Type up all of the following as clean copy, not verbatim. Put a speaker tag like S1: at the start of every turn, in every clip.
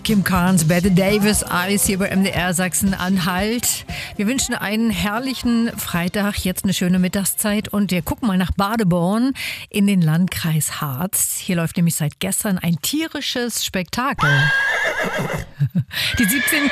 S1: Kim Carnes, Bette Davis, Alice hier bei MDR Sachsen-Anhalt. Wir wünschen einen herrlichen Freitag, jetzt eine schöne Mittagszeit und wir gucken mal nach Badeborn in den Landkreis Harz. Hier läuft nämlich seit gestern ein tierisches Spektakel. Die 17.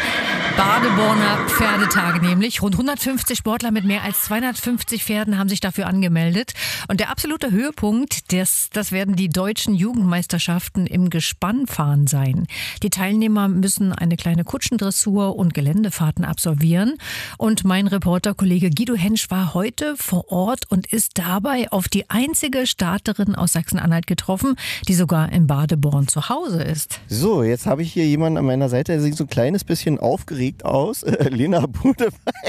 S1: Badeborner Pferdetage nämlich. Rund 150 Sportler mit mehr als 250 Pferden haben sich dafür angemeldet. Und der absolute Höhepunkt, das werden die deutschen Jugendmeisterschaften im Gespannfahren sein. Die Teilnehmer müssen eine kleine Kutschendressur und Geländefahrten absolvieren. Und mein Reporterkollege Guido Hensch war heute vor Ort und ist dabei auf die einzige Starterin aus Sachsen-Anhalt getroffen, die sogar in Badeborn zu Hause ist.
S2: So, jetzt habe ich hier jemanden an meiner Seite, der sieht so ein kleines bisschen aufgeregt aus. Lena Budewey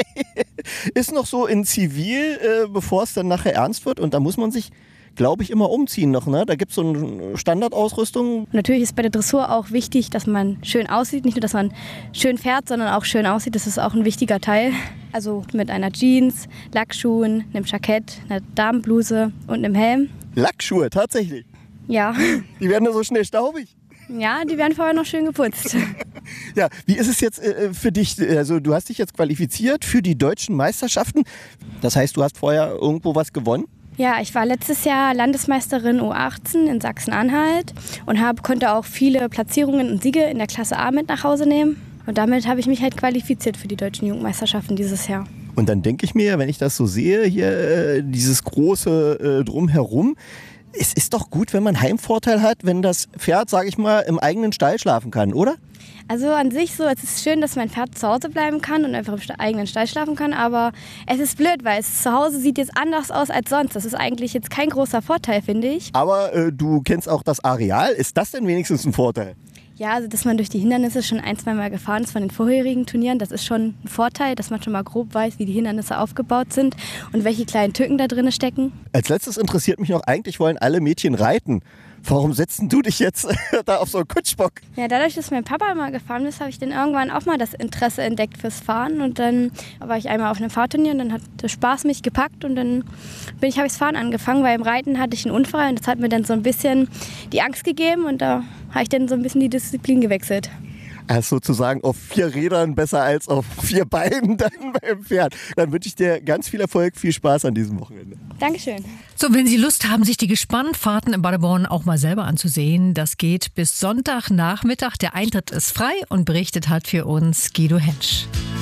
S2: ist noch so in Zivil, bevor es dann nachher ernst wird. Und da muss man sich, glaube ich, immer umziehen noch, ne? Da gibt es so eine Standardausrüstung.
S3: Natürlich ist bei der Dressur auch wichtig, dass man schön aussieht. Nicht nur, dass man schön fährt, sondern auch schön aussieht. Das ist auch ein wichtiger Teil. Also mit einer Jeans, Lackschuhen, einem Jackett, einer Damenbluse und einem Helm.
S2: Lackschuhe, tatsächlich?
S3: Ja.
S2: Die werden da so schnell staubig?
S3: Ja, die werden vorher noch schön geputzt.
S2: Ja, wie ist es jetzt für dich? Also du hast dich jetzt qualifiziert für die deutschen Meisterschaften. Das heißt, du hast vorher irgendwo was gewonnen?
S3: Ja, ich war letztes Jahr Landesmeisterin U18 in Sachsen-Anhalt und konnte auch viele Platzierungen und Siege in der Klasse A mit nach Hause nehmen. Und damit habe ich mich halt qualifiziert für die deutschen Jugendmeisterschaften dieses Jahr.
S2: Und dann denke ich mir, wenn ich das so sehe, hier dieses große Drumherum, es ist doch gut, wenn man Heimvorteil hat, wenn das Pferd, sage ich mal, im eigenen Stall schlafen kann, oder?
S3: Also an sich so, es ist schön, dass mein Pferd zu Hause bleiben kann und einfach im eigenen Stall schlafen kann, aber es ist blöd, weil es zu Hause sieht jetzt anders aus als sonst. Das ist eigentlich jetzt kein großer Vorteil, finde ich.
S2: Aber du kennst auch das Areal. Ist das denn wenigstens ein Vorteil?
S3: Ja, also dass man durch die Hindernisse schon ein-, zweimal gefahren ist von den vorherigen Turnieren, das ist schon ein Vorteil, dass man schon mal grob weiß, wie die Hindernisse aufgebaut sind und welche kleinen Tücken da drin stecken.
S2: Als letztes interessiert mich noch, eigentlich wollen alle Mädchen reiten. Warum setzt du dich jetzt da auf so einen Kutschbock? Ja,
S3: dadurch, dass mein Papa immer gefahren ist, habe ich dann irgendwann auch mal das Interesse entdeckt fürs Fahren. Und dann war ich einmal auf einem Fahrturnier und dann hat der Spaß mich gepackt und dann habe ich das Fahren angefangen, weil im Reiten hatte ich einen Unfall und das hat mir dann so ein bisschen die Angst gegeben und da habe ich dann so ein bisschen die Disziplin gewechselt.
S2: Also sozusagen auf 4 Rädern besser als auf 4 Beinen dann beim Pferd. Dann wünsche ich dir ganz viel Erfolg, viel Spaß an diesem Wochenende.
S3: Dankeschön.
S1: So, wenn Sie Lust haben, sich die Gespannfahrten in Badeborn auch mal selber anzusehen, das geht bis Sonntagnachmittag. Der Eintritt ist frei und berichtet hat für uns Guido Hensch.